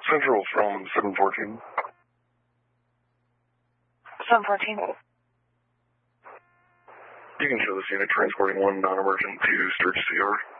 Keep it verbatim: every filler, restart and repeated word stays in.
Central from seven fourteen. seven fourteen. You can show this unit transporting one non-emergent to Sturgis C R.